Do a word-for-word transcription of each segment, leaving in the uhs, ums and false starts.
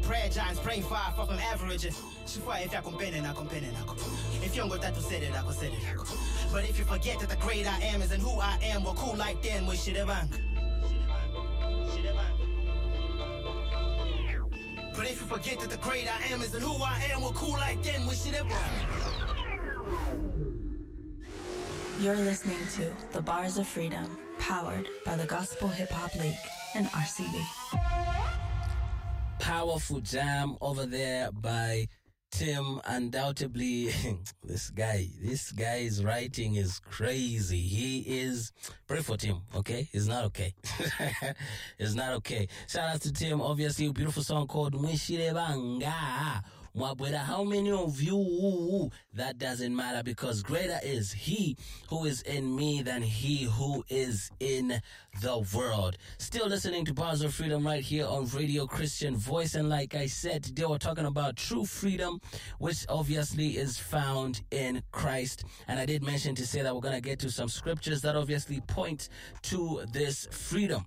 prayer giants praying far from average. If you're comparing, I'm comparing. If you don't go that to say it, I go say it. But if you forget that the great I am is and who I am, we're cool like then, we should have bang. But if you forget that the great I am is and who I am, we're cool like then, we should have bang. You're listening to The Bars of Freedom, powered by the Gospel Hip Hop League and R C B. Powerful jam over there by Tim. Undoubtedly, this guy, this guy's writing is crazy. He is, pray for Tim, okay? He's not okay. He's not okay. Shout out to Tim. Obviously, a beautiful song called Mwishirebanga. Mwabwera, how many of you? That doesn't matter, because greater is he who is in me than he who is in the world. Still listening to Bars of Freedom right here on Radio Christian Voice. And like I said, today we're talking about true freedom, which obviously is found in Christ. And I did mention to say that we're going to get to some scriptures that obviously point to this freedom.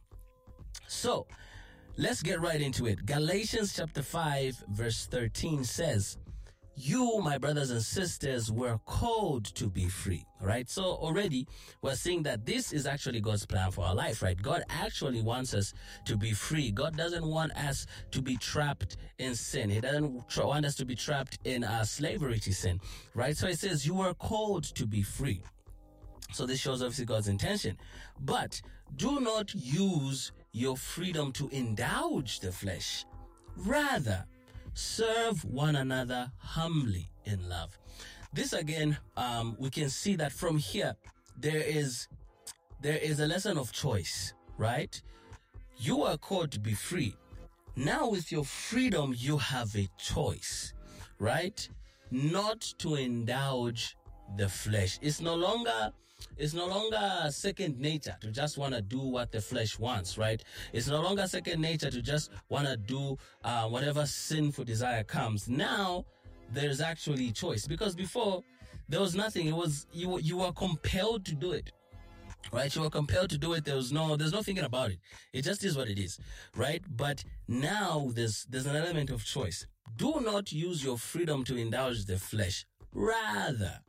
So, let's get right into it. Galatians chapter five, verse thirteen says, you, my brothers and sisters, were called to be free. All right. So already we're seeing that this is actually God's plan for our life, right? God actually wants us to be free. God doesn't want us to be trapped in sin. He doesn't tra- want us to be trapped in uh, slavery to sin, right? So it says you were called to be free. So this shows obviously God's intention. But do not use your freedom to indulge the flesh. Rather, serve one another humbly in love. This again, um, we can see that from here, there is, there is a lesson of choice, right? You are called to be free. Now with your freedom, you have a choice, right? Not to indulge the flesh. It's no longer It's no longer second nature to just want to do what the flesh wants, right? It's no longer second nature to just want to do uh, whatever sinful desire comes. Now, there's actually choice. Because before, there was nothing. It was you. You were compelled to do it, right? You were compelled to do it. There was no. There's no thinking about it. It just is what it is, right? But now there's there's an element of choice. Do not use your freedom to indulge the flesh. Rather,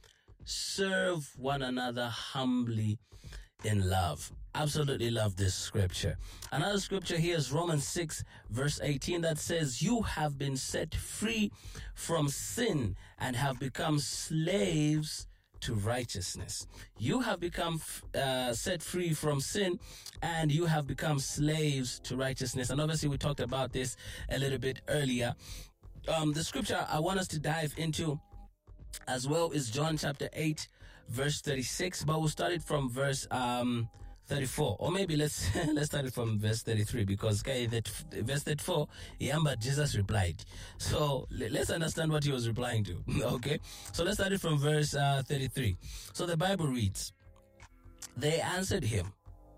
serve one another humbly in love. Absolutely love this scripture. Another scripture here is Romans six, verse eighteen, that says, you have been set free from sin and have become slaves to righteousness. You have become uh, set free from sin and you have become slaves to righteousness. And obviously we talked about this a little bit earlier. Um, the scripture I want us to dive into as well is John chapter eight, verse thirty-six, but we'll start it from verse um thirty-four, or maybe let's let's start it from verse thirty-three, because okay, that verse thirty-four, Yamba, Jesus replied. So let's understand what he was replying to. Okay, so let's start it from verse uh, thirty-three. So the Bible reads, they answered him,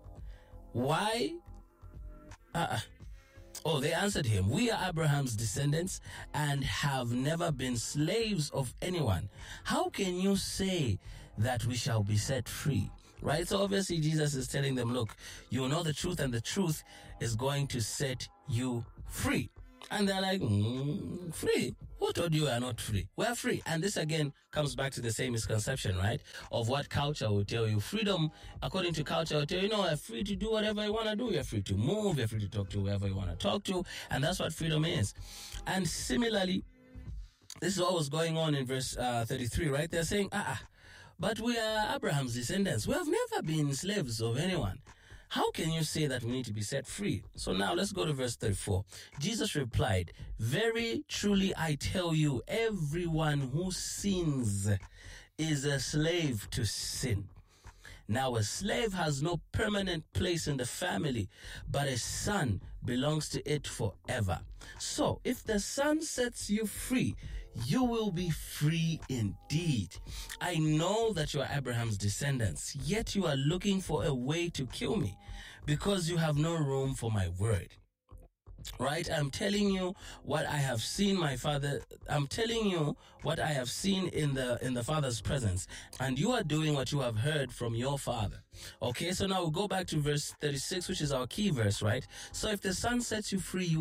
why? Uh, Oh, they answered him, we are Abraham's descendants and have never been slaves of anyone. How can you say that we shall be set free? Right? So obviously Jesus is telling them, look, you know the truth and the truth is going to set you free. And they're like, mm, free? Who told you we are not free? We're free. And this again comes back to the same misconception, right? Of what culture will tell you. Freedom, according to culture, will tell you, you know, you're free to do whatever you want to do. You're free to move. You're free to talk to whoever you want to talk to. And that's what freedom is. And similarly, this is what was going on in verse uh, thirty-three, right? They're saying, ah, but we are Abraham's descendants. We have never been slaves of anyone. How can you say that we need to be set free? So now let's go to verse thirty-four. Jesus replied, very truly I tell you, everyone who sins is a slave to sin. Now a slave has no permanent place in the family, but a son belongs to it forever. So if the son sets you free, you will be free indeed. I know that you are Abraham's descendants, yet you are looking for a way to kill me, because you have no room for my word. Right? I'm telling you what I have seen my father, I'm telling you what I have seen in the in the Father's presence, and you are doing what you have heard from your father. Okay, so now we'll go back to verse thirty-six, which is our key verse, right? So if the son sets you free, you